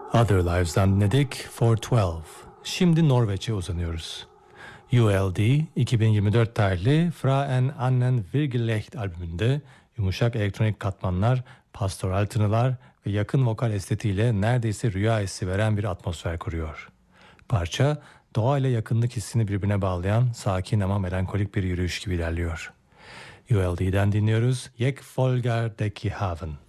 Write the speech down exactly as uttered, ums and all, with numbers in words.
Other Lives'dan dinledik four twelve. Şimdi Norveç'e uzanıyoruz. U L D iki bin yirmi dört tarihli Fra en annen Virgelecht albümünde yumuşak elektronik katmanlar, pastoral tınılar ve yakın vokal estetiğiyle neredeyse rüya hissi veren bir atmosfer kuruyor. Parça, doğayla yakınlık hissini birbirine bağlayan sakin ama melankolik bir yürüyüş gibi ilerliyor. U L D'den dinliyoruz Yek Folgar Deki Haven.